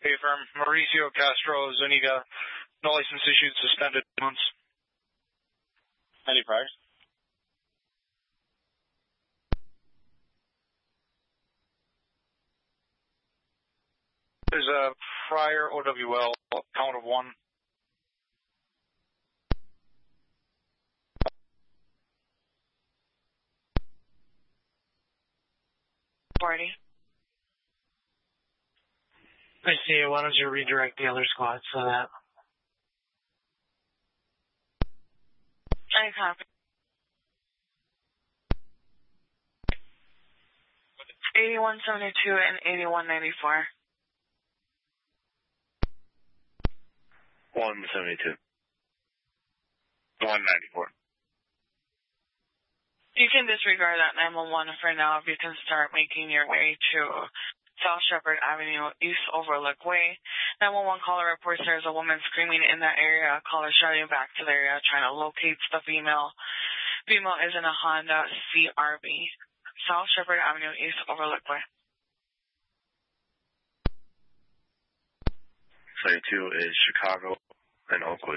Hey, firm. Mauricio Castro, Zuniga. No license issued, suspended months. Any priors? There's a prior OWL, count of 1. I see it. Why don't you redirect the other squads for that? I copy. 8172 and 8194. 172. 194. You can disregard that 911 for now if you can start making your way to South Shepherd Avenue, East Overlook Way. 911 caller reports there's a woman screaming in that area. Caller shouting back to the area trying to locate the female. Female is in a Honda CRV. South Shepherd Avenue, East Overlook Way. 32 is Chicago and Oakwood.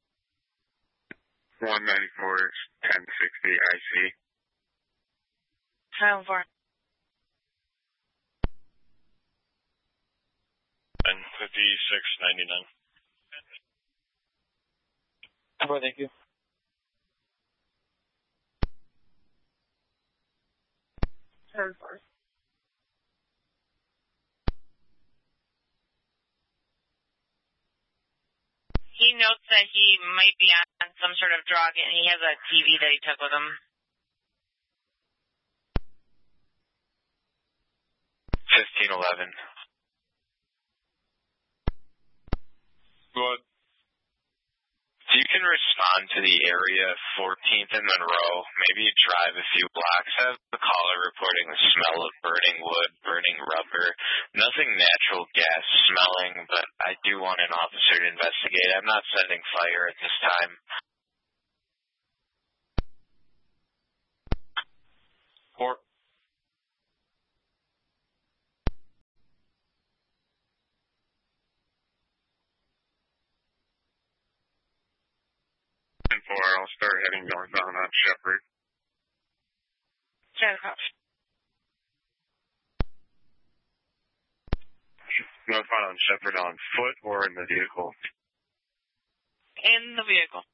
194 is 1060 IC. 7-4. And 5699. Thank you. 7-4. He notes that he might be on some sort of drug, and he has a TV that he took with him. 1511. What? You can respond to the area 14th and Monroe. Maybe drive a few blocks. Have the caller reporting the smell of burning wood, burning rubber. Nothing natural gas smelling, but I do want an officer to investigate. I'm not sending fire at this time. Or 4, I'll start heading northbound on Shepherd. 10 cops. Northbound on Shepherd on foot or in the vehicle? In the vehicle.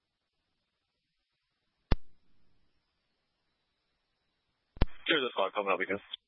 Here's the squad coming up again.